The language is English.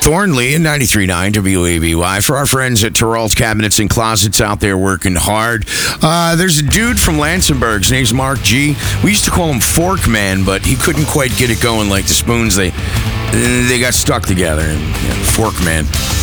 Thornley in 93.9 WABY. For our friends at Terrell's Cabinets and Closets out there working hard. There's a dude from Lansingburg. His name's Mark G. We used to call him Fork Man, but he couldn't quite get it going like the spoons. They got stuck together. And, Fork Man.